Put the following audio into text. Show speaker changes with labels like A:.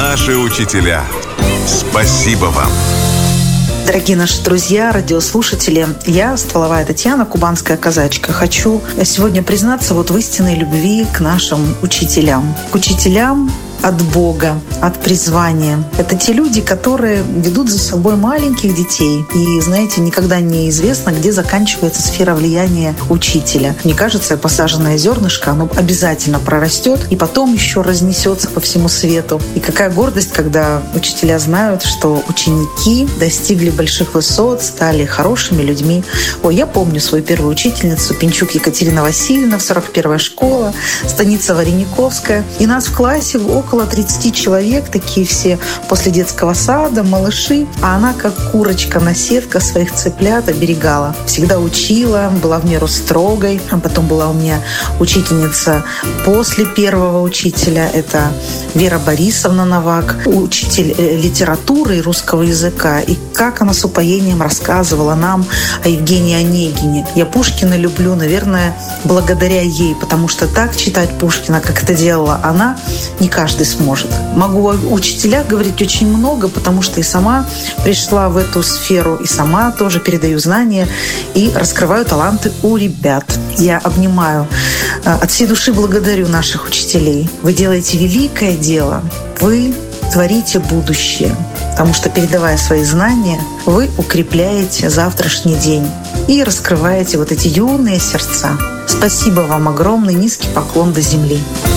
A: Наши учителя. Спасибо вам.
B: Дорогие наши друзья, радиослушатели, я, Стволовая Татьяна, кубанская казачка, хочу сегодня признаться в истинной любви к нашим учителям. К учителям от Бога, от призвания. Это те люди, которые ведут за собой маленьких детей. И, знаете, никогда не известно, где заканчивается сфера влияния учителя. Мне кажется, посаженное зернышко, оно обязательно прорастет и потом еще разнесется по всему свету. И какая гордость, когда учителя знают, что ученики достигли больших высот, стали хорошими людьми. Я помню свою первую учительницу, Пинчук Екатерина Васильевна, 41-я школа, станица Варениковская. И нас в классе около 30 человек, такие все после детского сада, малыши. А она, как курочка-наседка, своих цыплят оберегала. Всегда учила, была в меру строгой. А потом была у меня учительница после первого учителя. Это Вера Борисовна Новак, учитель литературы и русского языка. И как она с упоением рассказывала нам о Евгении Онегине. Я Пушкина люблю, наверное, благодаря ей, потому что так читать Пушкина, как это делала она, не каждый сможет. Могу о учителях говорить очень много, потому что и сама пришла в эту сферу, и сама тоже передаю знания и раскрываю таланты у ребят. Я обнимаю, от всей души благодарю наших учителей. Вы делаете великое дело. Вы творите будущее, потому что, передавая свои знания, вы укрепляете завтрашний день и раскрываете эти юные сердца. Спасибо вам огромный, низкий поклон до земли.